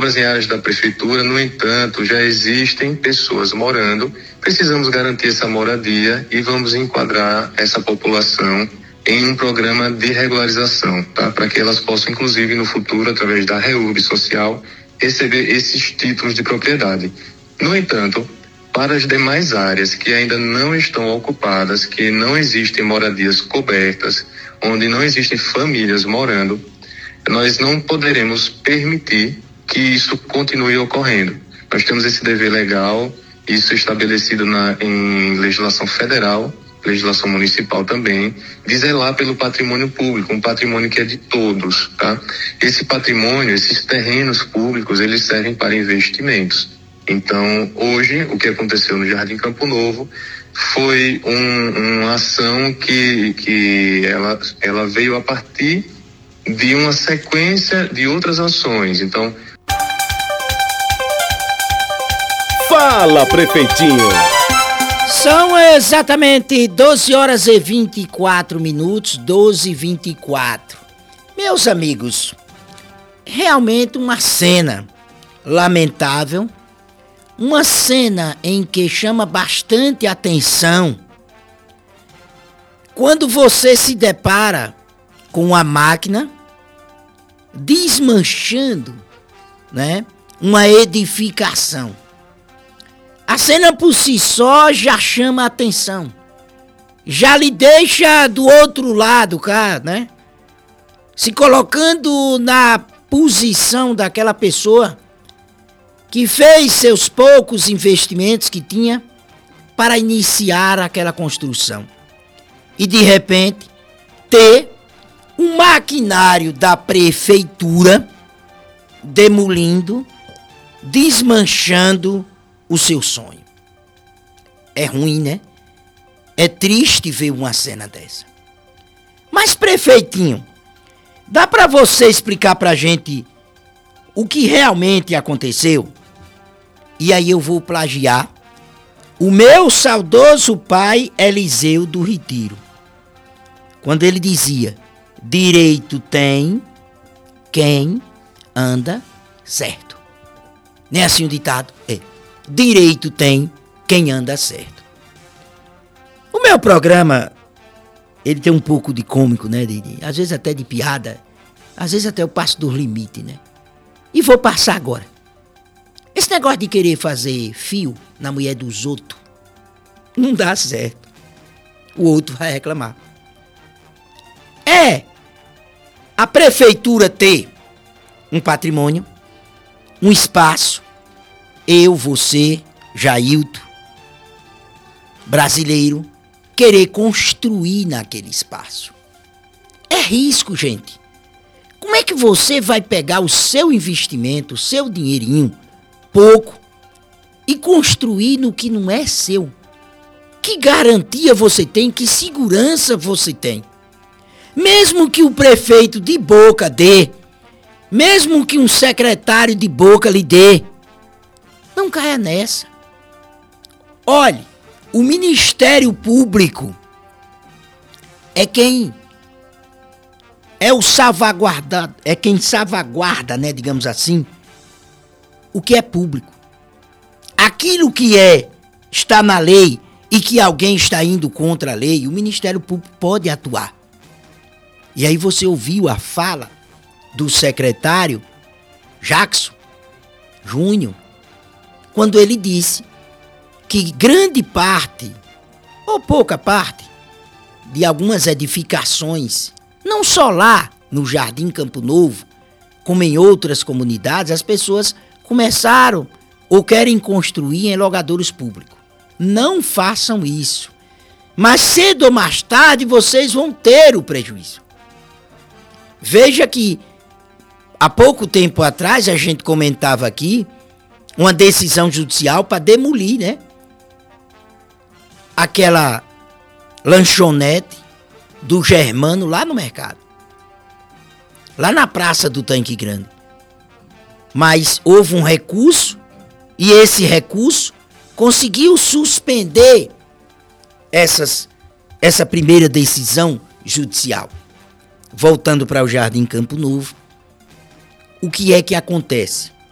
obras em áreas da prefeitura. No entanto, já existem pessoas morando. Precisamos garantir essa moradia e vamos enquadrar essa população em um programa de regularização, tá? Para que elas possam, inclusive, no futuro, através da REURB social, receber esses títulos de propriedade. No entanto, para as demais áreas que ainda não estão ocupadas, que não existem moradias cobertas, onde não existem famílias morando, nós não poderemos permitir que isso continue ocorrendo. Nós temos esse dever legal, isso estabelecido em legislação federal, legislação municipal também, de zelar pelo patrimônio público, um patrimônio que é de todos, tá? Esse patrimônio, esses terrenos públicos, eles servem para investimentos. Então, hoje, o que aconteceu no Jardim Campo Novo foi uma ação que ela veio a partir de uma sequência de outras ações. Então, fala, prefeitinho! São exatamente 12 horas e 24 minutos, 12h24. Meus amigos, realmente uma cena lamentável, uma cena em que chama bastante atenção quando você se depara com uma máquina desmanchando, né, uma edificação. A cena por si só já chama a atenção. Já lhe deixa do outro lado, cara, né? Se colocando na posição daquela pessoa que fez seus poucos investimentos que tinha para iniciar aquela construção. E de repente, ter um maquinário da prefeitura demolindo, desmanchando o seu sonho. É ruim, né? É triste ver uma cena dessa. Mas, prefeitinho, dá para você explicar pra gente o que realmente aconteceu? E aí eu vou plagiar o meu saudoso pai Eliseu do Retiro, quando ele dizia: direito tem quem anda certo. Não é assim o ditado? É. Direito tem quem anda certo. O meu programa, ele tem um pouco de cômico, né? Às vezes até de piada. Às vezes até eu passo dos limites, né? E vou passar agora. Esse negócio de querer fazer fio na mulher dos outros não dá certo. O outro vai reclamar. É a prefeitura ter um patrimônio, um espaço, eu, você, Jailton, brasileiro, querer construir naquele espaço. É risco, gente. Como é que você vai pegar o seu investimento, o seu dinheirinho, pouco, e construir no que não é seu? Que garantia você tem? Que segurança você tem? Mesmo que o prefeito de boca dê, mesmo que um secretário de boca lhe dê, não caia nessa. Olhe, o Ministério Público é quem salvaguarda, né, digamos assim, o que é público. Aquilo que está na lei e que alguém está indo contra a lei, o Ministério Público pode atuar. E aí você ouviu a fala do secretário Jackson Júnior, quando ele disse que grande parte, ou pouca parte, de algumas edificações, não só lá no Jardim Campo Novo, como em outras comunidades, as pessoas começaram ou querem construir em logradouros públicos. Não façam isso. Mas cedo ou mais tarde vocês vão ter o prejuízo. Veja que há pouco tempo atrás a gente comentava aqui uma decisão judicial para demolir, né, aquela lanchonete do Germano lá no mercado, lá na Praça do Tanque Grande. Mas houve um recurso e esse recurso conseguiu suspender essa primeira decisão judicial. Voltando para o Jardim Campo Novo, o que é que acontece?